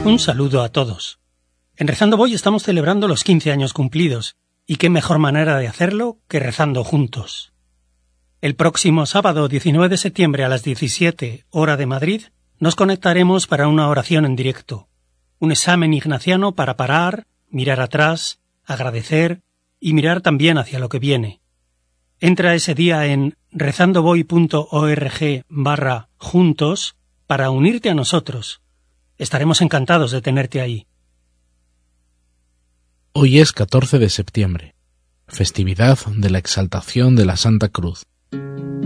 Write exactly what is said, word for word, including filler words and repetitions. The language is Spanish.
Un saludo a todos. En Rezando Voy estamos celebrando los quince años cumplidos, y qué mejor manera de hacerlo que rezando juntos. El próximo sábado diecinueve de septiembre a las diecisiete, hora de Madrid, nos conectaremos para una oración en directo, un examen ignaciano para parar, mirar atrás, agradecer y mirar también hacia lo que viene. Entra ese día en rezandovoy.org barra juntos para unirte a nosotros. Estaremos encantados de tenerte ahí. Hoy es catorce de septiembre, festividad de la exaltación de la Santa Cruz.